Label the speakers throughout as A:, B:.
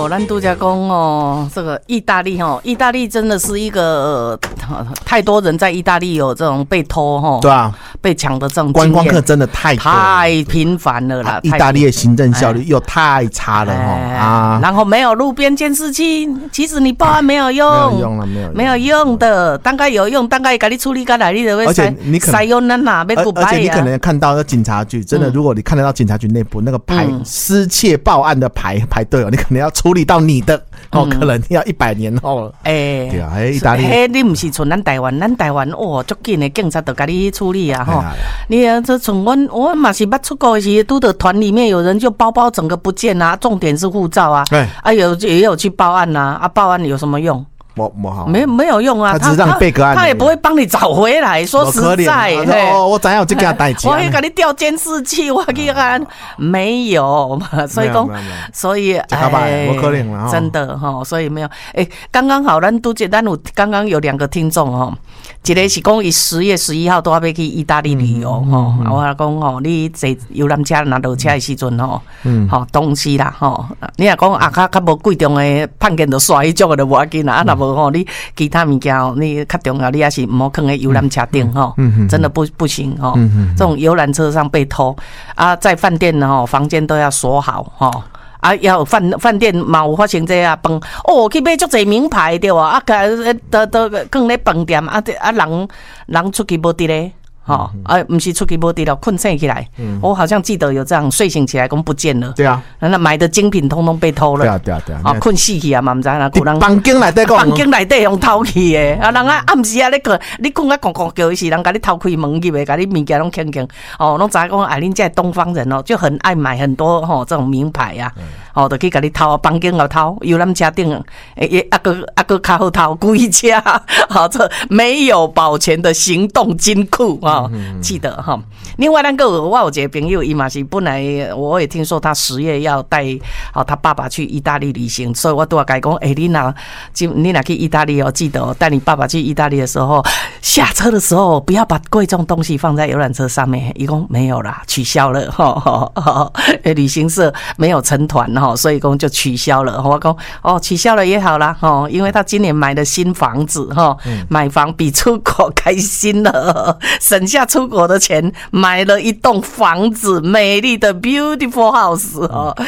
A: 咱度假公哦，这个意大利哦，意大利真的是一个太多人在意大利有这种被偷哈，
B: 对啊，
A: 被抢的这种
B: 观光客真的太
A: 频繁了啦。
B: 意大利的行政效率又太差了啊，
A: 然后没有路边监视器，其实你报案没有用，没有用的，大概有用，大概给你处理干来，你就会塞用那哪被古白
B: 而且你可能看到警察局，真的，如果你看得到警察局内部那个失窃报案的排队哦，你可能要处理到你的可能要100年后了。对啊，意大利，
A: 你不是像咱台湾哦，足紧的警察就给你处理啊哈。你这从我嘛是捌出国的时，都的团里面有人就包包整个不见啊，重点是护照啊，也有去报案啊，报案有什么用？没有用啊，
B: 他只是让备个案，
A: 他也不会帮你找回来。说实在，
B: 我怎样就给他带起，
A: 我会给你调监视器，我给他没有，所以
B: 我可怜了，
A: 真的哈，所以没有。刚刚好，咱刚刚有2个听众哈，一个是讲伊10月11号都要去意大利旅游哈，我讲吼，你坐游览车拿落车的时阵吼，东西啦吼，你若讲较无贵重的判件就刷迄种的就无要紧啦，那无。你其他物件你较重要，你也是唔好放在游览车顶真的不行这种游览车上被偷啊，在饭店房间都要锁好要饭店嘛有发生这样饭去买足侪名牌对啊，都放咧饭店人出去无伫咧。不是出去没地了，困醒起来。我好像记得有这样，睡醒起来讲不见了。
B: 对啊，
A: 那买的精品通通被偷了。
B: 对啊。
A: 困死去啊嘛，唔知啦。
B: 房间内底讲，
A: 房间内底用偷去的。人暗时啊，你困啊，咣咣叫时，人家你偷开门入去，把你物件拢捡。拢知讲恁这东方人就很爱买很多这种名牌啊。就去给你偷，房间也偷，游览车顶个较好偷，规车。这没有保全的行动金库啊。记得哈。另外我有一个朋友，伊嘛是本来我也听说他10月要带他爸爸去意大利旅行，所以我都要跟他讲，你哪去意大利记得带你爸爸去意大利的时候，下车的时候不要把贵重东西放在游览车上面。伊讲没有啦，取消了旅行社没有成团所以讲就取消了。我讲取消了也好啦因为他今年买了新房子买房比出国开心了，省下出国的钱买了一栋房子，美丽的 beautiful house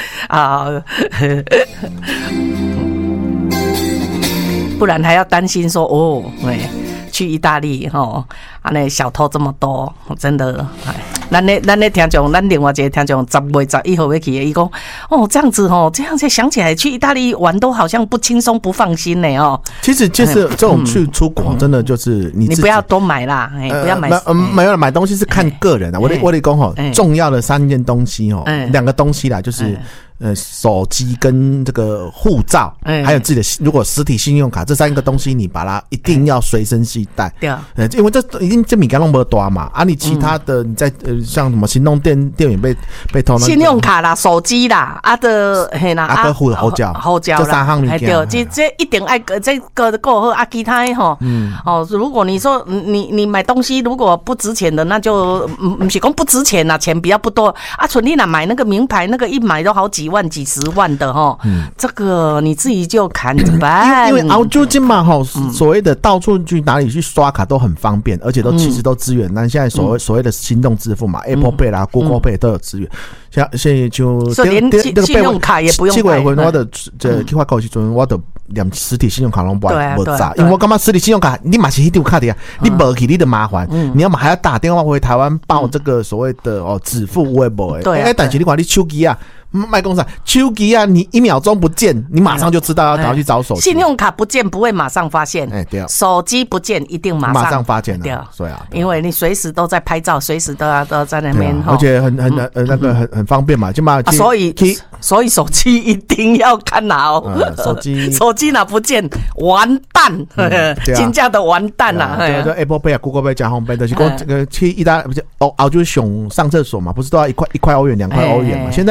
A: 不然还要担心说去意大利小偷这么多，真的咱的听众，咱另外一个听众10月11号要去的，伊讲这样子这样才想起来去意大利玩都好像不轻松不放心呢
B: 其实就是这种去出国真的就是你
A: 不要多买啦，不要买
B: 没有买东西是看个人我得讲重要的3件东西2个东西啦，就是手机跟这个护照，还有自己的如果实体信用卡，这3个东西你把它一定要随身携带。对啊，因为这一定这物件拢无大嘛，你其他的你在像什么行动电源被偷，
A: 信用卡啦、手机啦，嘿啦，
B: 护照
A: 这
B: 3项物件，
A: 对，这一定爱这个够好其他如果你说你买东西如果不值钱的，那就不是讲不值钱啦，钱比较不多纯你买那个名牌，那个一买都好几万几10万的这个你自己就看着办。
B: 因为澳洲今嘛所谓的到处去哪里去刷卡都很方便，而且其实都支援。那现在所谓的行动支付嘛，Apple Pay 啦、Google Pay 都有支援。现在就
A: 连信用卡也不用。
B: 7月份我的去发卡时阵，我的连实体信用卡拢无查，因为我感觉实体信用卡你嘛是迄张卡的你无去你的麻烦，你要嘛还要打电话回台湾报这个所谓的支付有的无的。但是你看你手机卖公司手机你1秒钟不见，你马上就知道要赶快去找手机。
A: 信用卡不见不会马上发现，
B: 对，
A: 手机不见一定马上
B: 发现
A: 对，
B: 所以
A: 因为你随时都在拍照，随时都要在那边
B: 而且很方便嘛，就嘛
A: 所以手机一定要看好手机哪不见完蛋，真正的完蛋啦。
B: 对，Apple Pay 啊 Google Pay 加方便，就是讲这个去意大利澳洲上厕所嘛，不是都要1块欧元2块欧元嘛？现在也可以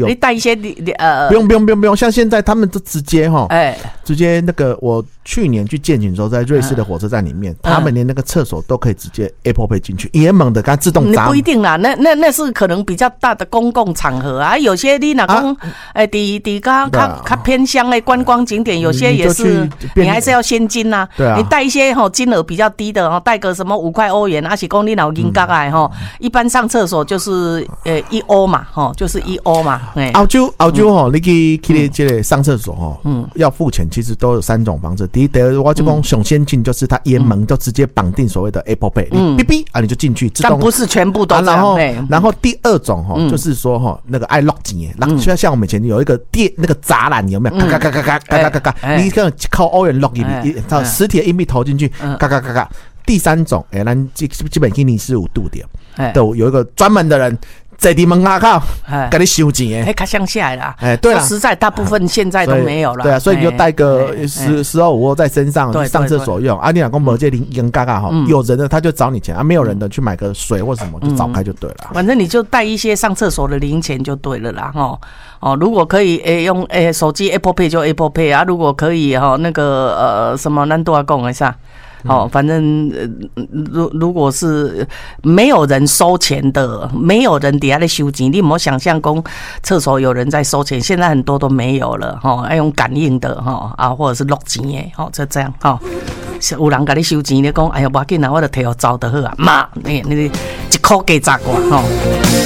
B: 有
A: 你带一些
B: 不用，像现在他们都直接直接那个我去年去健检的时候，在瑞士的火车站里面，他们连那个厕所都可以直接 Apple Pay 进去，也猛的，它自动闸。
A: 不一定啦，那是可能比较大的公共场合啊，有些你哪讲较偏乡的观光景点，有些也是你还是要现金呐。
B: 对啊，
A: 你带一些金额比较低的带个什么5块欧元，而且讲你老银角来一般上厕所就是1欧嘛，就是1欧嘛。
B: 澳洲你去这个上厕所要付钱，其实都有3种方式。第一，我就讲上先进就是它沿门就直接绑定所谓的 Apple Pay， 你哔哔你就进去，自动。
A: 但不是全部都这样。
B: 然后第二种就是说那个爱 lock 钱，像我们以前有一个那个栅栏有没有？咔咔咔咔咔咔咔，你可以靠欧元 lock 它实体的硬币投进去，咔咔咔咔。第三种，咱基本给你是5度点，都有一个专门的人。在你门口给你收钱，
A: 较乡下啦。
B: 对啦，
A: 实在大部分现在都没有了。
B: 对啊，所以你就带个10欧5欧在身上上厕所用。你老公没这零嘎嘎有人的他就找你钱，没有人的去买个水或什么就找开就对了。
A: 反正你就带一些上厕所的零钱就对了啦。如果可以用手机 Apple Pay 就 Apple Pay 啊，如果可以那个什么咱都要讲一下。反正如果是没有人收钱的，没有人底下在收钱，你有没有想象讲厕所有人在收钱？现在很多都没有了，要用感应的或者是录钱的，就这样有人给你收钱，你讲哎呀，不要紧啦，我就摕互走就好啊，妈，你1块加10块